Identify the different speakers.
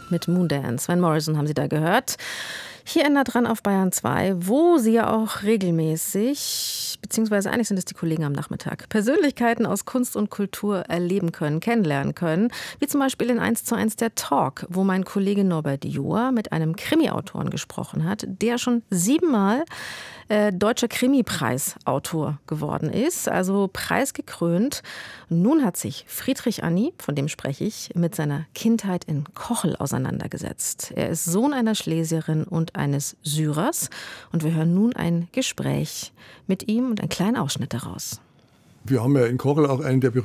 Speaker 1: mit Moondance. Van Morrison haben Sie da gehört. Hier in Nah dran auf Bayern 2, wo Sie ja auch regelmäßig, beziehungsweise eigentlich sind es die Kollegen am Nachmittag, Persönlichkeiten aus Kunst und Kultur erleben können, kennenlernen können. Wie zum Beispiel in 1:1 der Talk, wo mein Kollege Norbert Joa mit einem Krimi-Autoren gesprochen hat, der schon 7-mal Deutscher Krimi-Preisautor geworden ist, also preisgekrönt. Nun hat sich Friedrich Anni, von dem spreche ich, mit seiner Kindheit in Kochel auseinandergesetzt. Er ist Sohn einer Schlesierin und eines Syrers. Und wir hören nun ein Gespräch mit ihm und einen kleinen Ausschnitt daraus.
Speaker 2: Wir haben ja in Kochel auch einen der